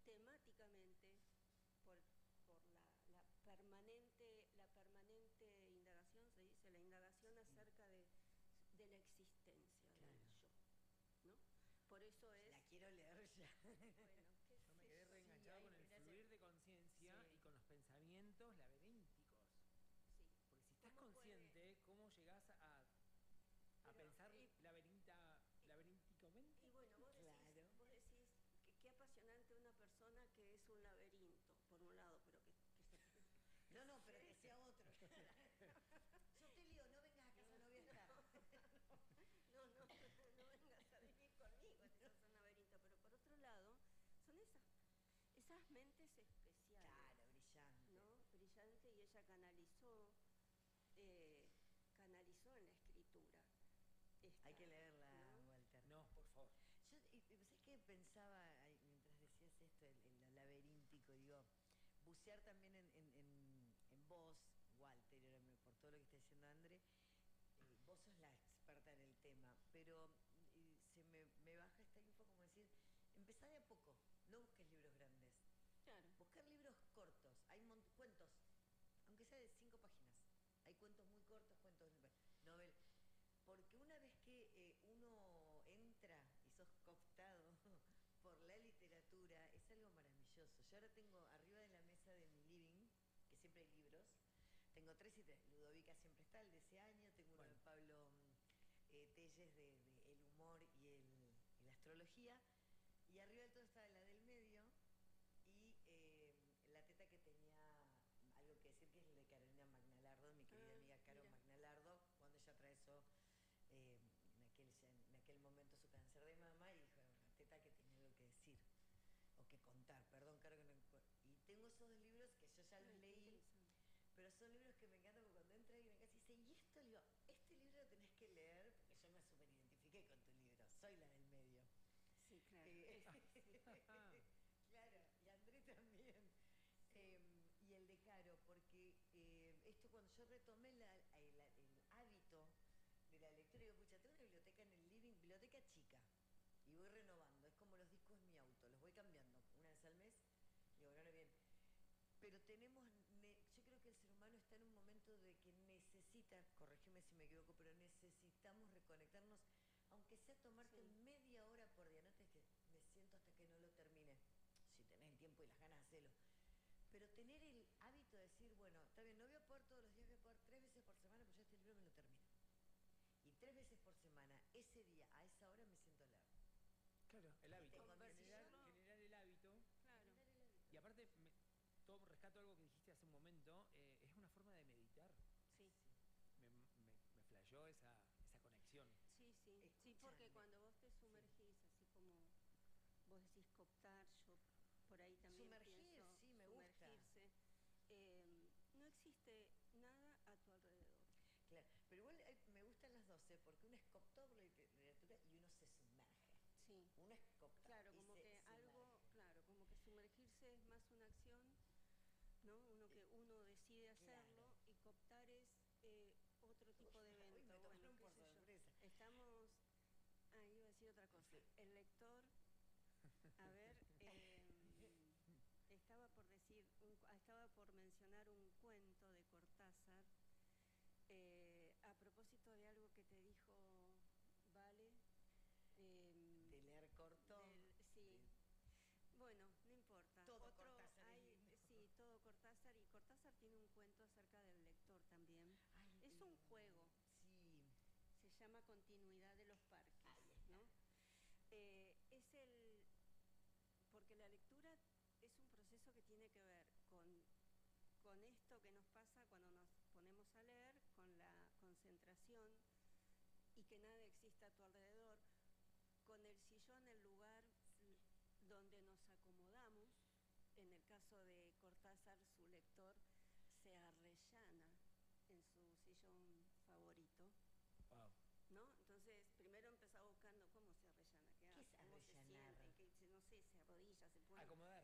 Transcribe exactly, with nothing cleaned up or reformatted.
temáticamente por, por la, la, permanente, la permanente indagación, se dice, la indagación sí. acerca de, de la existencia claro. del yo, ¿no? Por eso es... La quiero leer ya. Bueno, ¿qué yo me quedé reenganchado sí, con el fluir de conciencia sí. y con los pensamientos laberínticos. Sí. Porque si estás ¿Cómo consciente, puede? ¿cómo llegás a, a Pero, pensar y, laberinta, laberínticamente? Y bueno, vos decís, claro. vos decís que qué apasionante una persona que es un laberinto, por un lado, pero que, que se... No, no, pero que sea otro. Yo te lío, no vengas a casa, no voy a estar. No, no, no, no vengas a vivir conmigo, si sos un laberinto. Pero por otro lado, son esas, esas mentes especiales. Claro, brillante. ¿No? Brillante, y ella canalizó, eh, canalizó en la escritura. Esta, Hay que leerla, ¿no? Walter. No, por favor. Yo, ¿sabes qué pensaba mientras decías esto, el, el laberíntico? Digo, bucear también en, en, en, en vos, Walter, por todo lo que está diciendo André, eh, vos sos la experta en el tema, pero eh, se me, me baja esta info como decir, empezá de a poco, no busques libros grandes. Claro. Buscar libros cortos, hay cuentos, aunque sea de cinco páginas, hay cuentos muy cortos, cuentos novel. Porque una vez que eh, uno entra y sos cooptado por la literatura, es algo maravilloso. Yo ahora tengo arriba de la mesa de mi living, que siempre hay libros, tengo tres y tres. Ludovica siempre está, el de ese año, tengo uno bueno. de Pablo eh, Telles de, de El humor y, el, y la astrología, y arriba del todo está la del medio, y eh, la teta que tenía algo que decir, que es el de Carolina Magnalardo, mi querida ah, amiga Caro mira. Magnalardo, cuando ella atravesó eh, en, aquel, en aquel momento su cáncer de mama, y dijo, la teta que tenía algo que decir, o que contar, perdón, Caro, que no... Y tengo esos dos libros que yo ya los Ay, leí, pero son libros que me encantan, porque cuando entra y me casi dice, y esto, le digo, este libro lo tenés que leer, porque yo me super identifiqué con tu libro, soy la del medio. Sí, claro. Eh, claro, y André también. Eh, y el de Caro, porque eh, esto cuando yo retomé la, el, el hábito de la lectura, digo, pucha, tengo una biblioteca en el living, biblioteca chica, y voy renovando, es como los discos de mi auto, los voy cambiando una vez al mes, y digo, bueno, bien. Pero tenemos, yo creo que el ser humano está en un momento de que necesita, corrígeme si me equivoco, pero necesitamos reconectarnos, aunque sea tomarte sí. media hora por día, no te que me siento hasta que no lo termine, si tenés el tiempo y las ganas, hacelo. Pero tener el hábito de decir, bueno, está bien, no voy a poder todos los días, voy a poder tres veces por semana, pues yo este libro me lo termino. Y tres veces por semana, ese día, a esa hora me siento a leer. Claro, el hábito. Generar, generar el hábito. Claro. Generar el hábito. Y aparte, me, todo rescato algo que dijiste hace un momento, eh, es una forma de meditar. Sí. sí. Me, me, me flasheó esa, esa conexión. Sí, sí. Escuchame. Sí, porque cuando vos te sumergís, sí. así como vos decís cooptar, yo por ahí también Sumergir, pienso sí, me sumergirse. gusta. Eh, no existe nada a tu alrededor. Claro, pero igual eh, me gustan las dos, ¿eh? Porque uno es cooptado por la literatura y uno se sumerge. Sí. Uno es cooptado. Claro, como que algo, claro, como que sumergirse es más una acción, ¿no? Uno que uno decide hacerlo claro. y cooptar es eh, otro tipo de evento. Uy, me bueno, por qué sé sorpresa. Yo. Estamos, ah, iba a decir otra cosa. Sí. El lector, a ver, eh, estaba por decir, un, estaba por mencionar un cuento de Cortázar. Eh, a propósito de algo que te dijo Vale. Eh, de leer corto. Del, sí. De... Bueno, no importa. Todo Otro, Cortázar. Hay, sí, todo Cortázar. Y Cortázar tiene un cuento acerca del lector también. Ay, es un juego. Sí. Se llama Continuidad de los Parques. Ay, ¿no? Eh, es el... Porque la lectura es un proceso que tiene que ver con... con esto que nos pasa cuando nos ponemos a leer, con la concentración y que nada exista a tu alrededor, con el sillón, el lugar donde nos acomodamos. En el caso de Cortázar, su lector se arrellana en su sillón favorito. Wow. ¿No? Entonces, primero empezaba buscando cómo se arrellana, qué, ¿Qué es cómo se siente, que, no sé, se arrodilla, se pone. Acomodarse.